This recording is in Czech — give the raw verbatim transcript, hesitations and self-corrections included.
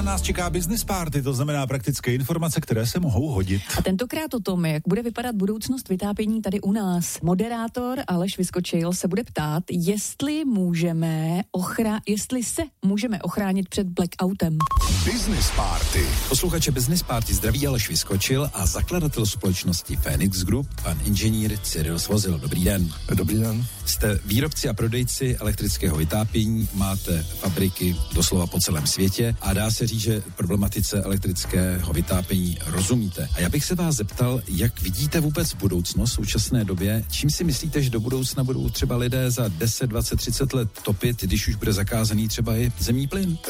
Nás čeká business party, to znamená praktické informace, které se mohou hodit. A tentokrát o tom, jak bude vypadat budoucnost vytápění tady u nás. Moderátor Aleš Vyskočil se bude ptát, jestli můžeme ochra- jestli se můžeme ochránit před blackoutem. Business Party. Posluchače Business Party zdraví Aleš Vyskočil a zakladatel společnosti Phoenix Group, pan inženýr Cyril Svozil. Dobrý den. Dobrý den. Jste výrobci a prodejci elektrického vytápění, máte fabriky doslova po celém světě a dá se říct, že problematice elektrického vytápění rozumíte. A já bych se vás zeptal, jak vidíte vůbec budoucnost v současné době? Čím si myslíte, že do budoucna budou třeba lidé za deset, dvacet, třicet let topit, když už bude zakázaný třeba i zemní plyn?